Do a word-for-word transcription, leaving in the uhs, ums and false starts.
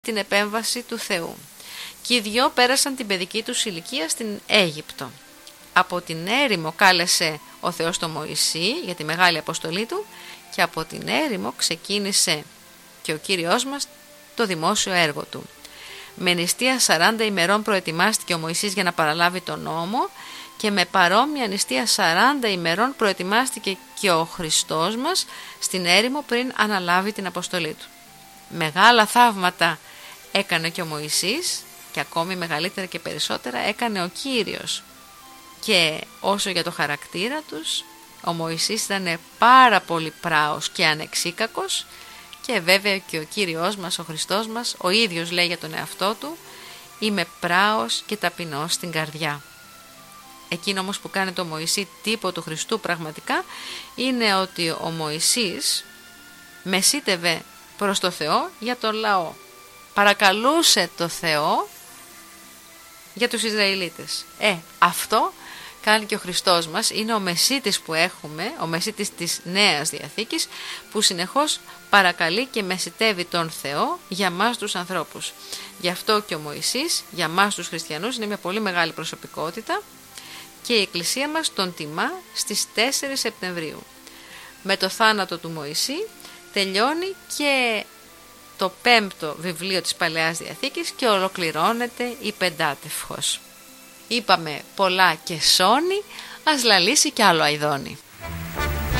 την επέμβαση του Θεού. Και οι δυο πέρασαν την παιδική τους ηλικία στην Αίγυπτο. Από την έρημο κάλεσε ο Θεός τον Μωυσή για τη μεγάλη αποστολή του και από την έρημο ξεκίνησε και ο Κύριος μας το δημόσιο έργο του. Με νηστεία σαράντα ημερών προετοιμάστηκε ο Μωυσής για να παραλάβει τον νόμο και με παρόμοια νηστεία σαράντα ημερών προετοιμάστηκε και ο Χριστός μας στην έρημο πριν αναλάβει την αποστολή του. Μεγάλα θαύματα έκανε και ο Μωυσής και ακόμη μεγαλύτερα και περισσότερα έκανε ο Κύριος. Και όσο για το χαρακτήρα τους, ο Μωυσής ήταν πάρα πολύ πράος και ανεξίκακος και βέβαια και ο Κύριος μας, ο Χριστός μας, ο ίδιος λέει για τον εαυτό του «Είμαι πράος και ταπεινός στην καρδιά». Εκείνο όμως που κάνει το Μωυσή τύπο του Χριστού πραγματικά είναι ότι ο Μωυσής μεσίτευε προς το Θεό για τον λαό. Παρακαλούσε το Θεό για τους Ισραηλίτες. Ε, αυτό κάνει και ο Χριστός μας, είναι ο μεσίτης που έχουμε, ο μεσίτης της Νέας Διαθήκης, που συνεχώς παρακαλεί και μεσιτεύει τον Θεό για μας τους ανθρώπους. Γι' αυτό και ο Μωυσής για μας τους χριστιανούς είναι μια πολύ μεγάλη προσωπικότητα και η Εκκλησία μας τον τιμά στις τέσσερις Σεπτεμβρίου. Με το θάνατο του Μωυσή τελειώνει και το πέμπτο βιβλίο της Παλαιάς Διαθήκης και ολοκληρώνεται η Πεντάτευχος. Είπαμε πολλά και σώνει, ας λαλήσει κι άλλο αηδώνει.